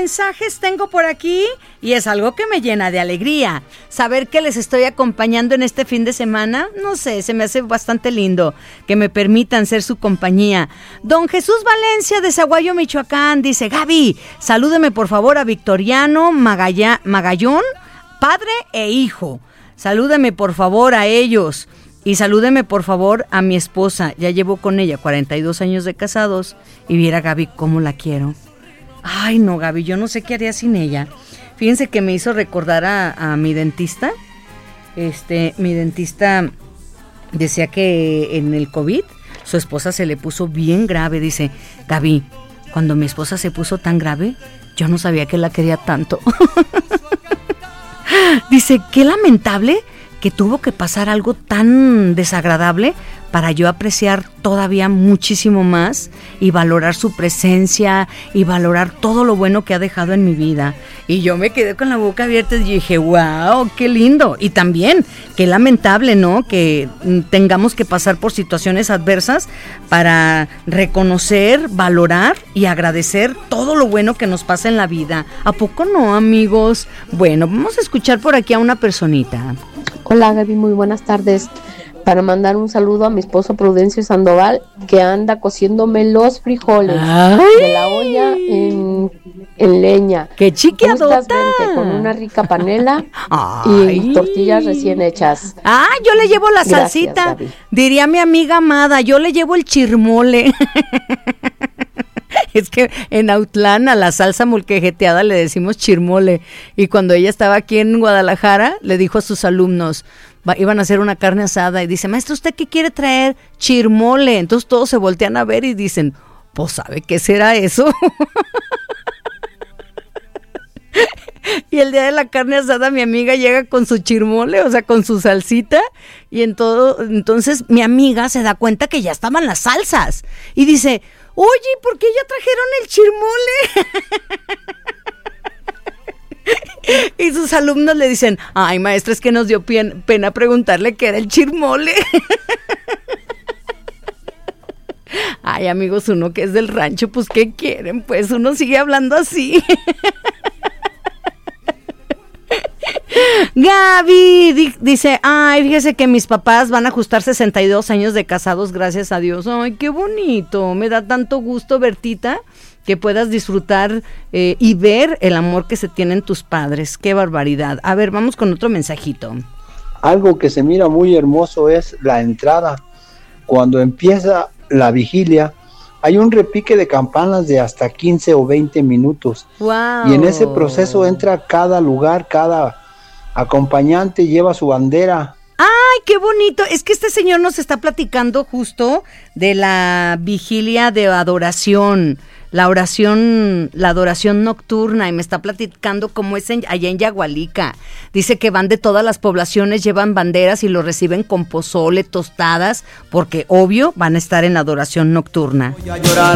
mensajes tengo por aquí y es algo que me llena de alegría. Saber que les estoy acompañando en este fin de semana, no sé, se me hace bastante lindo que me permitan ser su compañía. Don Jesús Valencia de Zaguayo, Michoacán, dice: Gaby, salúdeme por favor a Victoriano Magallón, padre e hijo. Salúdeme por favor a ellos. Y salúdeme por favor a mi esposa. Ya llevo con ella 42 años de casados. Y viera, Gaby, cómo la quiero. Ay, no, Gaby, yo no sé qué haría sin ella. Fíjense que me hizo recordar a mi dentista. Mi dentista decía que en el COVID su esposa se le puso bien grave. Dice: Gaby, cuando mi esposa se puso tan grave, yo no sabía que la quería tanto. Dice: qué lamentable que tuvo que pasar algo tan desagradable para yo apreciar todavía muchísimo más y valorar su presencia y valorar todo lo bueno que ha dejado en mi vida. Y yo me quedé con la boca abierta y dije: wow, qué lindo. Y también, qué lamentable, ¿no? Que tengamos que pasar por situaciones adversas para reconocer, valorar y agradecer todo lo bueno que nos pasa en la vida. ¿A poco no, amigos? Bueno, vamos a escuchar por aquí a una personita. Hola, Gaby, muy buenas tardes. Para mandar un saludo a mi esposo Prudencio Sandoval, que anda cociéndome los frijoles de la olla en leña. ¡Qué chiquiadota! Con una rica panela y tortillas recién hechas. Yo le llevo la salsita. Gracias, diría mi amiga Amada, yo le llevo el chirmole. Es que en Autlán a la salsa molcajeteada le decimos chirmole. Y cuando ella estaba aquí en Guadalajara, le dijo a sus alumnos, iban a hacer una carne asada, y dice: maestro, ¿usted qué quiere traer? Chirmole. Entonces todos se voltean a ver y dicen: pues, ¿sabe qué será eso? Y el día de la carne asada mi amiga llega con su chirmole, o sea, con su salsita, y entonces mi amiga se da cuenta que ya estaban las salsas. Y dice: oye, ¿por qué ya trajeron el chirmole? Y sus alumnos le dicen: ay, maestra, es que nos dio pena preguntarle qué era el chirmole. Ay, amigos, uno que es del rancho, pues, ¿qué quieren? Pues uno sigue hablando así. Gaby dice: ay, fíjese que mis papás van a ajustar 62 años de casados, gracias a Dios. Ay, qué bonito, me da tanto gusto, Bertita, que puedas disfrutar y ver el amor que se tienen tus padres. Qué barbaridad. A ver, vamos con otro mensajito. Algo que se mira muy hermoso es la entrada. Cuando empieza la vigilia, hay un repique de campanas de hasta 15 o 20 minutos. Wow. Y en ese proceso entra cada lugar, cada acompañante lleva su bandera. ¡Ay, qué bonito! Es que este señor nos está platicando justo de la vigilia de adoración, la adoración nocturna, y me está platicando cómo es allá en Yagualica. Dice que van de todas las poblaciones, llevan banderas y lo reciben con pozole, tostadas, porque obvio van a estar en adoración nocturna. Voy a llorar